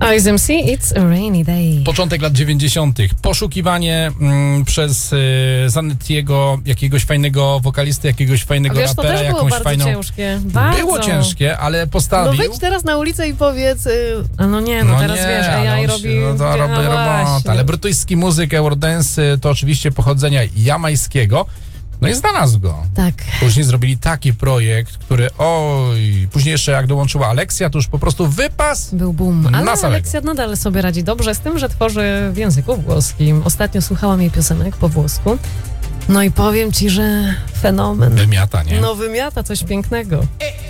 ISMC, It's a Rainy Day. Początek lat 90. Poszukiwanie przez Zanettiego jakiegoś fajnego wokalisty, jakiegoś fajnego Wiesz, to rapera, też było jakąś bardzo fajną... ciężkie. Bardzo. Było ciężkie, ale No postawił... wyjdź teraz na ulicę i powiedz, teraz wiesz, ale AI on robi... to robi robotę. właśnie. Ale brytyjski muzyk Eurodance to oczywiście pochodzenia jamajskiego. No i znalazł go. Tak. Później zrobili taki projekt, który później jeszcze jak dołączyła Alexia, to już po prostu wypas. Był boom. Ale Na samego. Alexia nadal sobie radzi dobrze z tym, że tworzy w języku włoskim. Ostatnio słuchałam jej piosenek po włosku. No i powiem ci, że fenomen. Wymiata, nie? No wymiata coś pięknego.